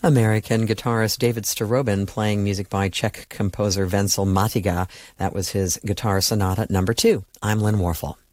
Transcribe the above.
American guitarist David Starobin playing music by Czech composer Vencel Matiga. That was his Guitar Sonata number 2. I'm Lynn Warfel.